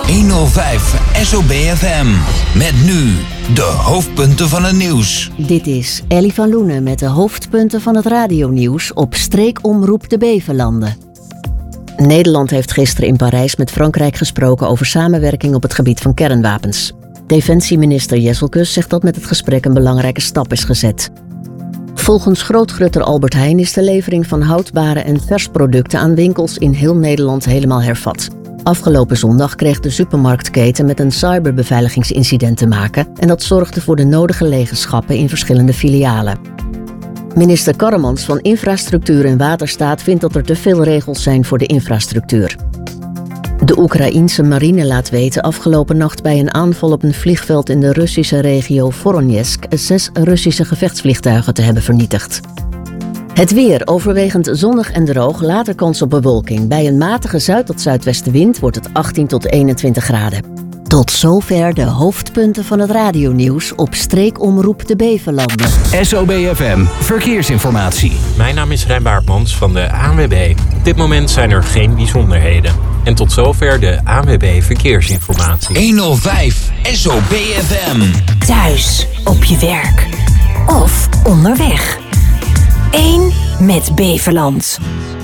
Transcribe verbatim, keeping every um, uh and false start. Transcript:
honderdvijf S O B F M. Met nu de hoofdpunten van het nieuws. Dit is Ellie van Loenen met de hoofdpunten van het radionieuws op Streekomroep de Beverlanden. Nederland heeft gisteren in Parijs met Frankrijk gesproken over samenwerking op het gebied van kernwapens. Defensieminister Jesselkus zegt dat met het gesprek een belangrijke stap is gezet. Volgens grootgrutter Albert Heijn is de levering van houdbare en versproducten aan winkels in heel Nederland helemaal hervat. Afgelopen zondag kreeg de supermarktketen met een cyberbeveiligingsincident te maken en dat zorgde voor de nodige legenschappen in verschillende filialen. Minister Karremans van Infrastructuur en Waterstaat vindt dat er te veel regels zijn voor de infrastructuur. De Oekraïense marine laat weten afgelopen nacht bij een aanval op een vliegveld in de Russische regio Voronezh zes Russische gevechtsvliegtuigen te hebben vernietigd. Het weer overwegend zonnig en droog, later kans op bewolking. Bij een matige zuid- tot zuidwestenwind wordt het achttien tot eenentwintig graden. Tot zover de hoofdpunten van het radionieuws op Streekomroep de Beverlanden. S O B F M Verkeersinformatie. Mijn naam is Rijn Baartmans van de A N W B. Op dit moment zijn er geen bijzonderheden. En tot zover de A N W B Verkeersinformatie. honderdvijf S O B F M. Thuis, op je werk of onderweg. Eén met Beverland.